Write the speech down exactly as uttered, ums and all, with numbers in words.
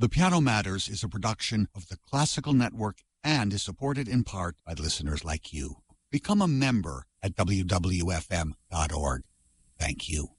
The Piano Matters is a production of the Classical Network and is supported in part by listeners like you. Become a member at W W F M dot org. Thank you.